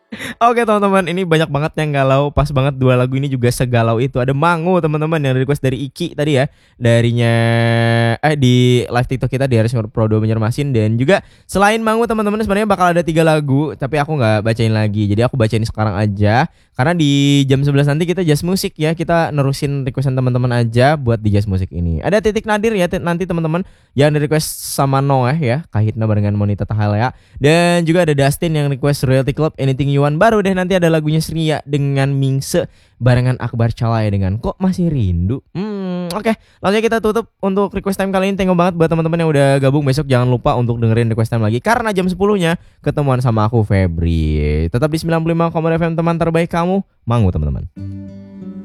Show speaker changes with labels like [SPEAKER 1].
[SPEAKER 1] Oke teman-teman, ini banyak banget yang galau. Pas banget dua lagu ini juga segalau itu. Ada Mangu teman-teman yang request dari Iki tadi ya. Darinya di live TikTok kita di Aris Prodo Banjarmasin. Dan juga selain Mangu teman-teman sebenarnya bakal ada 3 lagu, tapi aku nggak bacain lagi. Jadi aku bacain sekarang aja. Karena di jam 11 nanti kita jazz musik ya. Kita nerusin requestan teman-teman aja buat di jazz musik ini. Ada Titik Nadir ya nanti teman-teman yang di request sama Noeh ya. Kahitna barengan Monita Tahalea. Dan juga ada Dustin yang request Royalty Club Anything You Want. Baru deh nanti ada lagunya Sria dengan Mingse barengan Akbar Calaya dengan Kok Masih Rindu. Oke. Langsung kita tutup untuk request time kali ini. Thank you banget buat teman-teman yang udah gabung. Besok jangan lupa untuk dengerin request time lagi karena jam 10-nya ketemuan sama aku Febri. Tetap di 95,5 FM teman terbaik kamu. Mangu teman-teman.